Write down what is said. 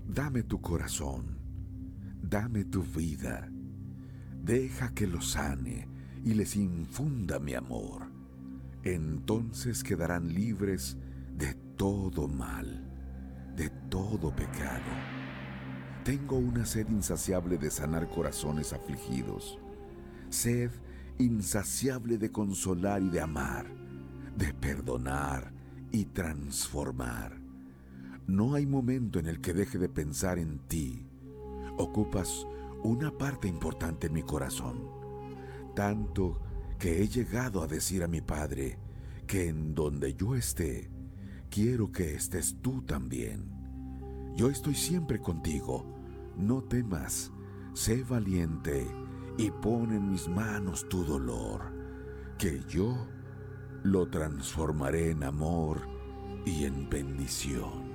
Dame tu corazón, dame tu vida, deja que lo sane y les infunda mi amor. Entonces quedarán libres de todo mal, de todo pecado. Tengo una sed insaciable de sanar corazones afligidos, sed insaciable de consolar y de amar, de perdonar y transformar. No hay momento en el que deje de pensar en ti. Ocupas una parte importante en mi corazón, tanto que he llegado a decir a mi Padre que en donde yo esté, quiero que estés tú también. Yo estoy siempre contigo, no temas, sé valiente y pon en mis manos tu dolor, que yo lo transformaré en amor y en bendición.